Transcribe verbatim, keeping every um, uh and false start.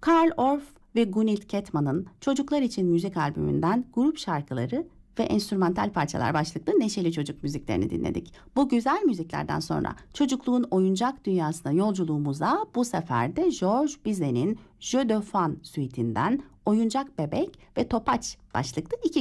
Karl Orff ve Gunhild Kettmann'ın çocuklar için müzik albümünden grup şarkıları ve enstrümantal parçalar başlıklı neşeli çocuk müziklerini dinledik. Bu güzel müziklerden sonra çocukluğun oyuncak dünyasına yolculuğumuza bu sefer de Georges Bizet'in Jeux de Fan suite'inden Oyuncak Bebek ve Topaç başlıklı iki